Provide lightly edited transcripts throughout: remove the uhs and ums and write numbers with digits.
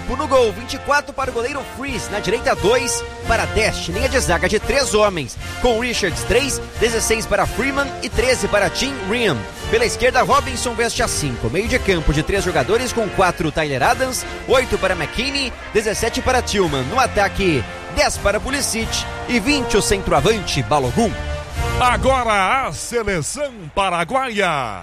campo. No gol, 24 para o goleiro Freeze. Na direita, 2 para Dash. Linha de zaga de 3 homens, com Richards 3, 16 para Freeman e 13 para Tim Ryan. Pela esquerda, Robinson veste a 5. Meio de campo de 3 jogadores, com 4 Tyler Adams, 8 para McKinney, 17 para Tillman. No ataque, 10 para Pulisic e 20 o centroavante Balogun. Agora a seleção paraguaia.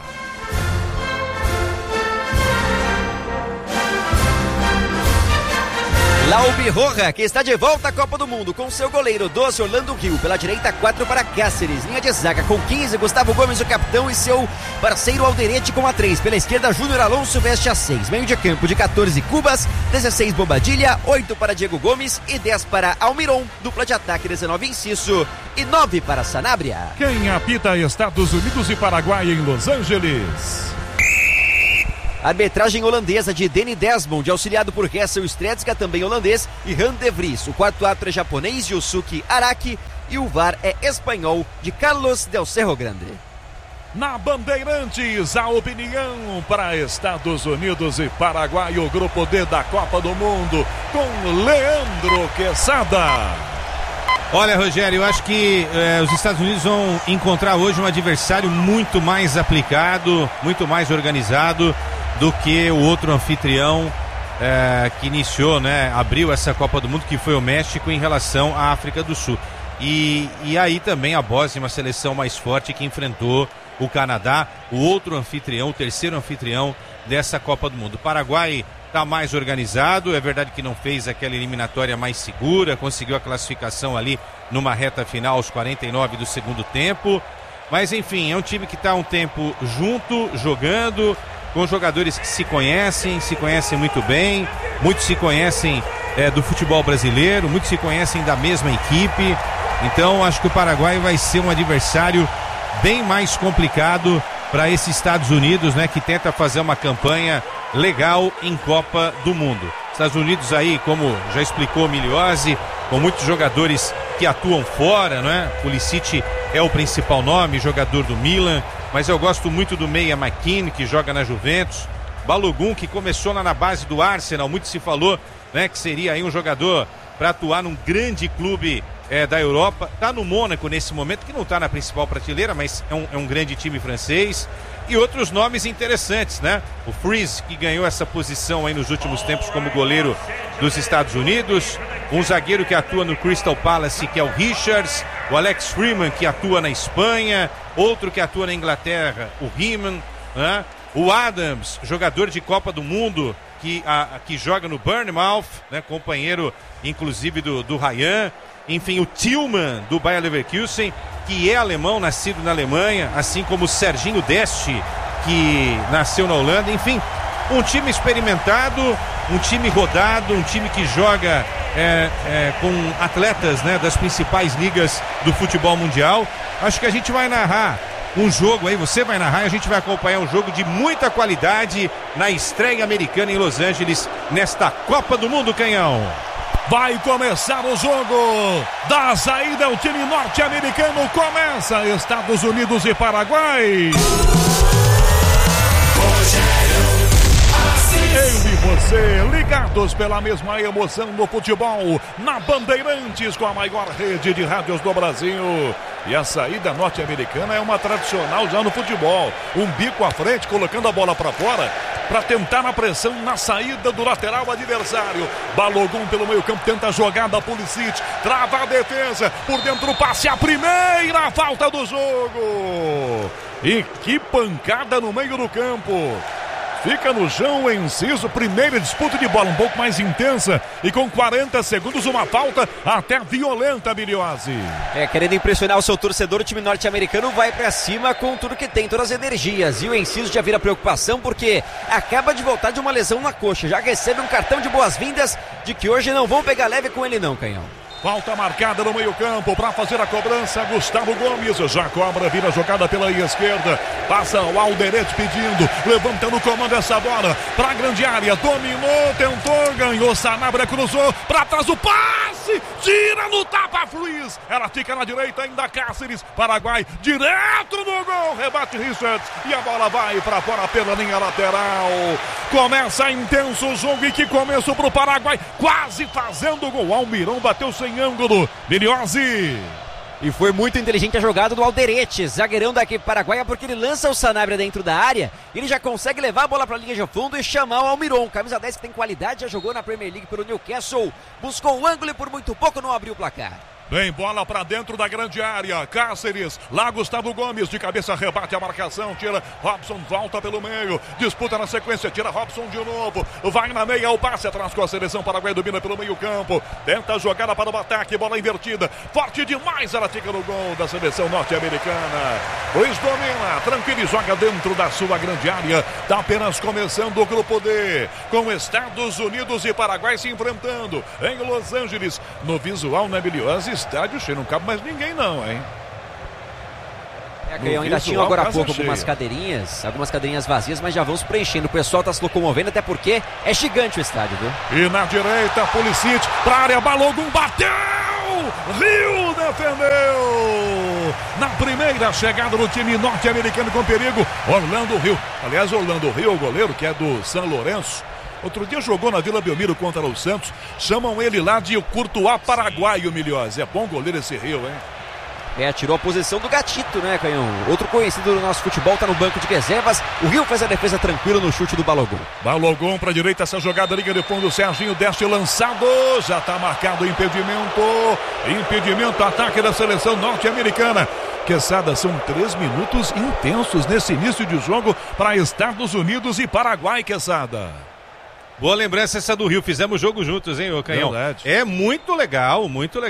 Laubi Roja, que está de volta à Copa do Mundo com seu goleiro 12, Orlando Rio. Pela direita, 4 para Cáceres. Linha de zaga com 15, Gustavo Gomes, o capitão, e seu parceiro Alderete com a 3. Pela esquerda, Júnior Alonso veste a 6. Meio de campo de 14, Cubas, 16, Bobadilha, 8 para Diego Gomes e 10 para Almiron. Dupla de ataque, 19, Inciso e 9 para Sanabria. Quem apita Estados Unidos e Paraguai em Los Angeles? Arbitragem holandesa de Danny Desmond, auxiliado por Hessel Stretska, também holandês, e Han de Vries. O quarto árbitro é japonês, Yusuke Araki, e o VAR é espanhol, de Carlos del Cerro Grande. Na Bandeirantes, a opinião para Estados Unidos e Paraguai, o grupo D da Copa do Mundo, com Leandro Quesada. Olha, Rogério, eu acho que os Estados Unidos vão encontrar hoje um adversário muito mais aplicado, muito mais organizado do que o outro anfitrião que iniciou, né, abriu essa Copa do Mundo, que foi o México, em relação à África do Sul. E aí também a Bósnia, uma seleção mais forte, que enfrentou o Canadá, o outro anfitrião, o terceiro anfitrião dessa Copa do Mundo. O Paraguai está mais organizado, é verdade que não fez aquela eliminatória mais segura, conseguiu a classificação ali numa reta final aos 49 do segundo tempo, mas enfim, é um time que está há um tempo junto, jogando, com jogadores que se conhecem muito bem, muitos se conhecem do futebol brasileiro, muitos se conhecem da mesma equipe. Então acho que o Paraguai vai ser um adversário bem mais complicado para esses Estados Unidos, né, que tenta fazer uma campanha legal em Copa do Mundo. Estados Unidos aí, como já explicou Miliozzi, com muitos jogadores que atuam fora, né? Pulisic é o principal nome, jogador do Milan, mas eu gosto muito do meia McKinney, que joga na Juventus. Balogun, que começou lá na base do Arsenal, muito se falou, né, que seria aí um jogador para atuar num grande clube da Europa. Está no Mônaco nesse momento, que não está na principal prateleira, mas é um grande time francês. E outros nomes interessantes, né? O Freeze, que ganhou essa posição aí nos últimos tempos como goleiro dos Estados Unidos. Um zagueiro que atua no Crystal Palace, que é o Richards. O Alex Freeman, que atua na Espanha. Outro que atua na Inglaterra, o Riemann, né? O Adams, jogador de Copa do Mundo, que joga no Bournemouth, né? Companheiro, inclusive, do Ryan. Enfim, o Tillman, do Bayer Leverkusen, que é alemão, nascido na Alemanha, assim como o Serginho Deste, que nasceu na Holanda. Enfim, um time experimentado, um time rodado, um time que joga com atletas, né, das principais ligas do futebol mundial. Acho que a gente vai narrar um jogo aí, você vai narrar e a gente vai acompanhar um jogo de muita qualidade na estreia americana em Los Angeles, nesta Copa do Mundo, Canhão. Vai começar o jogo da saída, o time norte-americano começa, Estados Unidos e Paraguai. Eu e você, ligados pela mesma emoção do futebol, na Bandeirantes, com a maior rede de rádios do Brasil. E a saída norte-americana é uma tradicional já no futebol. Um bico à frente, colocando a bola para fora, para tentar a pressão na saída do lateral adversário. Balogun pelo meio campo, tenta a jogada, Pulisic, trava a defesa, por dentro o passe, a primeira falta do jogo. E que pancada no meio do campo. Fica no chão o Enciso, primeira disputa de bola um pouco mais intensa e com 40 segundos uma falta até violenta, Miliozzi. Querendo impressionar o seu torcedor, o time norte-americano vai pra cima com tudo que tem, todas as energias. E o Enciso já vira preocupação porque acaba de voltar de uma lesão na coxa, já recebe um cartão de boas-vindas de que hoje não vão pegar leve com ele não, Canhão. Falta marcada no meio-campo para fazer a cobrança. Gustavo Gomes já cobra, vira jogada pela esquerda. Passa o Alderete pedindo, levantando o comando essa bola para a grande área. Dominou, tentou, ganhou. Sanabria cruzou para trás, o passe! passe, tira no tapa, Fluiz. Ela fica na direita ainda, Cáceres, Paraguai, direto no gol, rebate Richards e a bola vai para fora pela linha lateral. Começa intenso o jogo e que começo pro Paraguai, quase fazendo gol. Almirão bateu sem ângulo, Miliozzi. E foi muito inteligente a jogada do Alderete, zagueirão da equipe paraguaia, porque ele lança o Sanabria dentro da área, ele já consegue levar a bola para a linha de fundo e chamar o Almiron. Camisa 10 que tem qualidade, já jogou na Premier League pelo Newcastle, buscou o ângulo e por muito pouco não abriu o placar. Vem bola pra dentro da grande área, Cáceres, lá Gustavo Gomes, de cabeça rebate a marcação, tira, Robson volta pelo meio, disputa na sequência, tira Robson de novo, vai na meia, o passe atrás com a seleção paraguaia, domina pelo meio campo, tenta a jogada para o ataque, bola invertida, forte demais, ela fica no gol da seleção norte-americana. Luiz domina, tranquilo e joga dentro da sua grande área, tá apenas começando o grupo D, com Estados Unidos e Paraguai se enfrentando em Los Angeles, no visual, né, Miliozzi? Estádio cheio, não cabe mais ninguém não, hein? Eu ainda tinha agora há pouco algumas cadeirinhas vazias, mas já vamos preenchendo. O pessoal está se locomovendo, até porque é gigante o estádio, viu? E na direita, Pulisic, pra área, Balogun bateu! Rio defendeu! Na primeira chegada do time norte-americano com perigo, Orlando Rio. Aliás, Orlando Rio, o goleiro que é do São Lourenço. Outro dia jogou na Vila Belmiro contra o Santos. Chamam ele lá de Courtois paraguaio, Miliozzi. É bom goleiro esse Rio, hein? Tirou a posição do Gatito, né, Canhão? Outro conhecido do nosso futebol, tá no banco de reservas. O Rio faz a defesa tranquila no chute do Balogun. Balogun pra direita, essa jogada, liga de fundo, Serginho desce lançado. Já tá marcado o impedimento. Impedimento, ataque da seleção norte-americana. Quesada, são 3 minutos intensos nesse início de jogo para Estados Unidos e Paraguai, Quesada. Boa lembrança essa do Rio, fizemos jogo juntos, hein, ô Canhão? Verdade. É muito legal,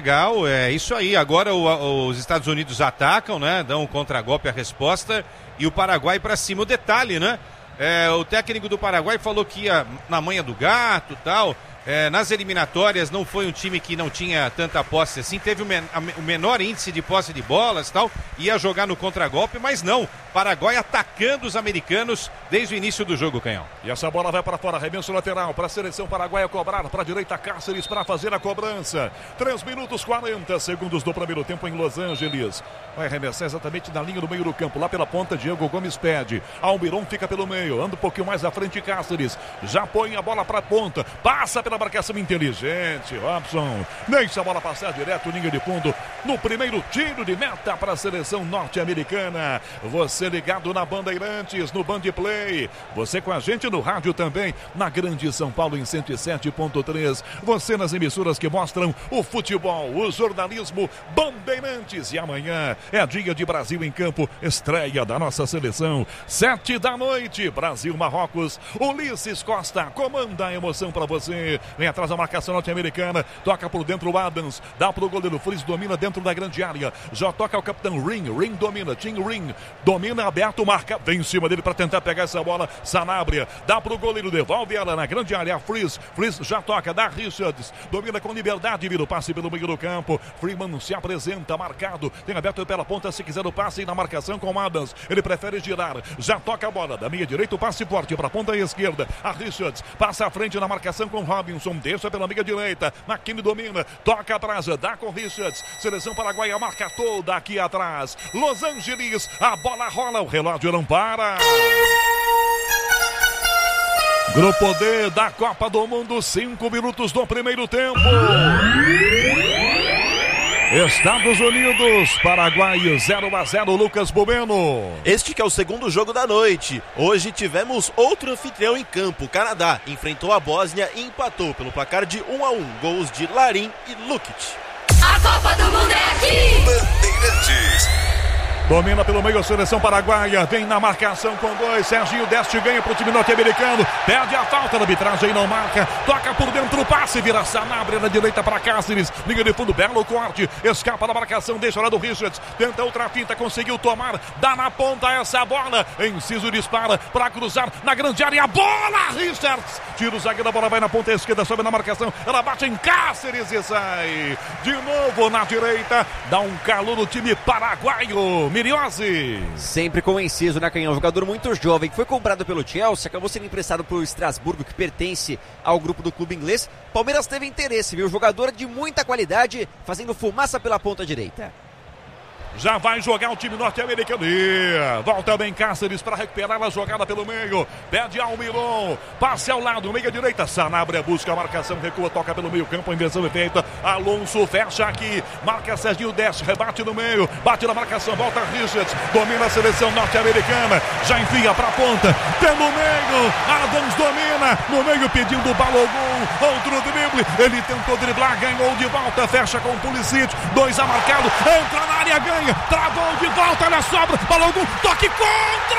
é isso aí. Agora os Estados Unidos atacam, né, dão um contragolpe, a resposta, e o Paraguai pra cima. O detalhe, né, o técnico do Paraguai falou que ia na manha do gato e tal. Nas eliminatórias não foi um time que não tinha tanta posse assim, teve o menor índice de posse de bolas e tal, ia jogar no contragolpe, mas não, Paraguai atacando os americanos desde o início do jogo, Canhão. E essa bola vai para fora, arremesso lateral para a seleção paraguaia cobrar, para a direita Cáceres para fazer a cobrança. 3 minutos 40 segundos do primeiro tempo em Los Angeles. Vai arremessar exatamente na linha do meio do campo, lá pela ponta, Diego Gomes pede. Almiron fica pelo meio, anda um pouquinho mais à frente, Cáceres já põe a bola para a ponta, passa pela marcação inteligente, Robson deixa a bola passar direto, linha de fundo, no primeiro tiro de meta para a seleção norte-americana. Você ligado na Bandeirantes, no Band Play, você com a gente no rádio também, na Grande São Paulo em 107.3, você nas emissoras que mostram o futebol, o jornalismo, Bandeirantes. E amanhã é dia de Brasil em campo, estreia da nossa seleção, 7 da noite, Brasil-Marrocos. Ulisses Costa comanda a emoção para você, vem atrás da marcação norte-americana, toca por dentro o Adams, dá pro goleiro Fris, domina dentro da grande área, já toca o capitão Ring domina, Tim Ring domina aberto, marca, vem em cima dele para tentar pegar essa bola, Sanabria, dá pro goleiro, devolve ela na grande área, Fris já toca, dá Richards, domina com liberdade, vira o passe pelo meio do campo, Freeman se apresenta, marcado, tem aberto pela ponta, se quiser o passe na marcação com Adams, ele prefere girar, já toca a bola, da meia direita o passe forte para a ponta esquerda, a Richards, passa à frente na marcação com Robinson, deixa pela meia direita, McKinney domina, toca atrás, dá com Richards, seleção paraguaia marca toda aqui atrás, Los Angeles, a bola rola, o relógio não para. Grupo D da Copa do Mundo, 5 minutos do primeiro tempo. Estados Unidos, Paraguai 0-0, Lucas Bobeno. Este que é o segundo jogo da noite. Hoje tivemos outro anfitrião em campo. O Canadá enfrentou a Bósnia e empatou pelo placar de 1-1. Gols de Larin e Lukic. A Copa do Mundo é aqui! Bandeirantes. Domina pelo meio a seleção paraguaia, vem na marcação com 2, Serginho Deste ganha pro time norte-americano, perde a falta, a arbitragem não marca, toca por dentro o passe, vira Sanabria na direita para Cáceres, linha de fundo, belo corte, escapa da marcação, deixa lá do Richards, tenta outra finta, conseguiu tomar, dá na ponta essa bola, Enciso dispara para cruzar na grande área, a bola, Richards, tira o zagueiro, a bola vai na ponta esquerda, sobe na marcação, ela bate em Cáceres e sai, de novo na direita, dá um calor no time paraguaio. Miriose. Sempre com o inciso na canhão, jogador muito jovem que foi comprado pelo Chelsea, acabou sendo emprestado para o Estrasburgo, que pertence ao grupo do clube inglês. Palmeiras teve interesse, viu? Jogador de muita qualidade, fazendo fumaça pela ponta direita. Já vai jogar o time norte-americano. Volta bem Cáceres para recuperar a jogada pelo meio. Pede Almiron. Passe ao lado, meia direita. Sanabria busca a marcação, recua, toca pelo meio campo. A inversão é feita. Alonso fecha aqui. Marca Serginho, desce, rebate no meio. Bate na marcação, volta Richards. Domina a seleção norte-americana. Já envia para a ponta. Pelo meio. Adams domina. No meio pedindo Balogun. Outro drible. Ele tentou driblar, ganhou de volta. Fecha com o Pulisic. 2 a marcado. Entra na área, ganha. Travou de volta na sobra. Balogun, toque contra.